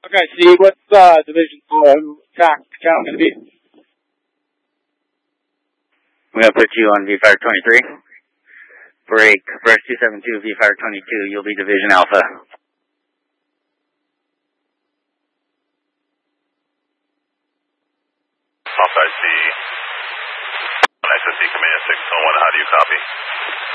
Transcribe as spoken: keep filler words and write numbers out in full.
Okay, see, what's uh, division uh, tack count going to be? I'm going to put you on V Fire twenty-three. Break, Brush two seven two, V Fire twenty-two, you'll be Division Alpha. Alpha, I see. S S C Command six oh one, how do you copy?